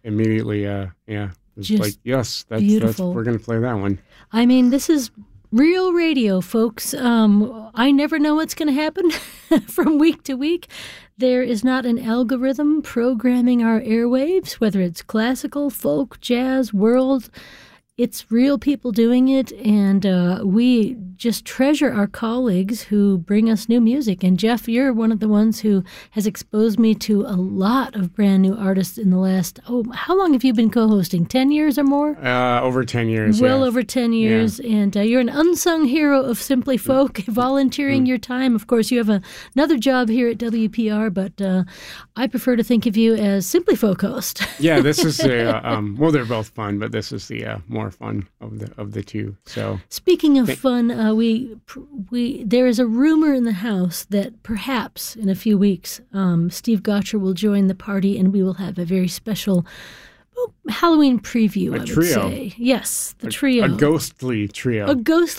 immediately, it's Just like, yes, that's beautiful. we're going to play that one. I mean, this is real radio, folks. I never know what's going to happen from week to week. There is not an algorithm programming our airwaves, whether it's classical, folk, jazz, world. It's real people doing it, and we just treasure our colleagues who bring us new music. And Jeff, you're one of the ones who has exposed me to a lot of brand new artists in the last, how long have you been co-hosting? 10 years or more? Over 10 years. Well over 10 years. Yeah. And you're an unsung hero of Simply Folk, volunteering your time. Of course, you have another job here at WPR, but I prefer to think of you as Simply Folk host. Yeah, this is, well, they're both fun, but this is the more fun of the two. So speaking of fun, there is a rumor in the house that perhaps in a few weeks Steve Gotcher will join the party, and we will have a very special Halloween preview. I would say, yes, the trio, a ghostly trio,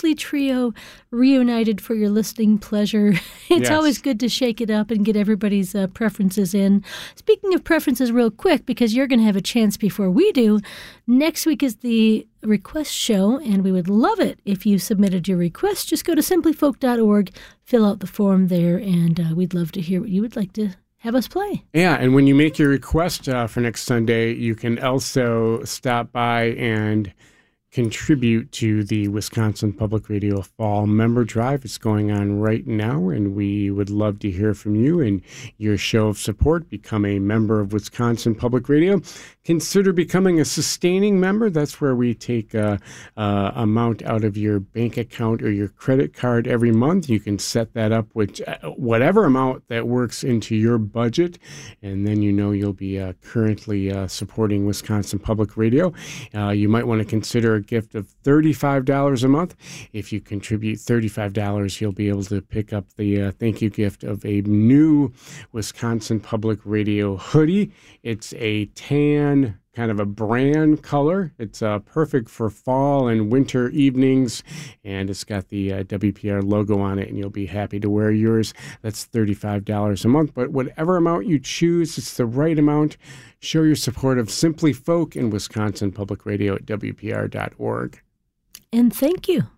reunited for your listening pleasure. It's always good to shake it up and get everybody's preferences in. Speaking of preferences, real quick, because you're going to have a chance before we do. Next week is the request show, and we would love it if you submitted your request. Just go to simplyfolk.org, fill out the form there, and we'd love to hear what you would like to have us play. Yeah, and when you make your request for next Sunday, you can also stop by and contribute to the Wisconsin Public Radio Fall Member Drive. It's going on right now, and we would love to hear from you and your show of support. Become a member of Wisconsin Public Radio. Consider becoming a sustaining member. That's where we take amount out of your bank account or your credit card every month. You can set that up with whatever amount that works into your budget, and then you'll be currently supporting Wisconsin Public Radio. You might want to consider a gift of $35 a month. If you contribute $35, you'll be able to pick up the thank you gift of a new Wisconsin Public Radio hoodie. It's a tan, kind of a brand color. It's perfect for fall and winter evenings, and it's got the WPR logo on it, and you'll be happy to wear yours. That's $35 a month, but whatever amount you choose, it's the right amount. Show your support of Simply Folk and Wisconsin Public Radio at WPR.org. And thank you.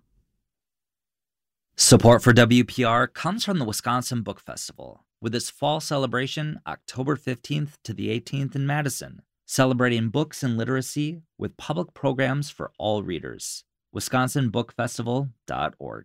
Support for WPR comes from the Wisconsin Book Festival, with its fall celebration October 15th to the 18th in Madison, celebrating books and literacy with public programs for all readers. WisconsinBookFestival.org.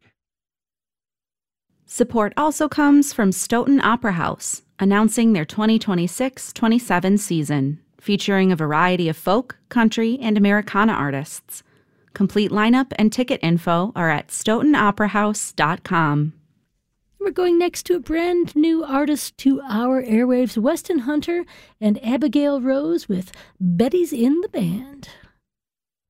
Support also comes from Stoughton Opera House, announcing their 2026-27 season, featuring a variety of folk, country, and Americana artists. Complete lineup and ticket info are at stoughtonoperahouse.com. We're going next to a brand new artist to our airwaves, Weston Hunter and Abigail Rose with Betty's in the Band.